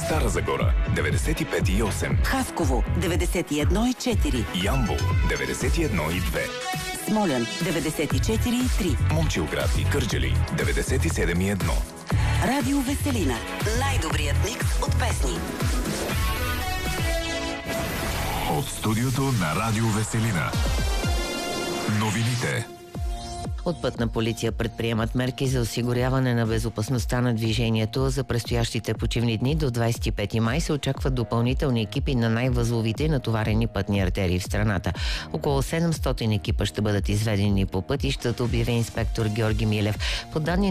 Стара Загора 95,8. Хасково 91,4. Ямбол 91,2. Смолян 94,3. Момчилград и Кърджали 97,1. Радио Веселина. Най-добрият микс от песни. От студиото на Радио Веселина. Новините. От Пътна полиция предприемат мерки за осигуряване на безопасността на движението. За предстоящите почивни дни до 25 май се очакват допълнителни екипи на най-възловите и натоварени пътни артерии в страната. Около 700 екипа ще бъдат изведени по пътищата, обяви инспектор Георги Милев. По данни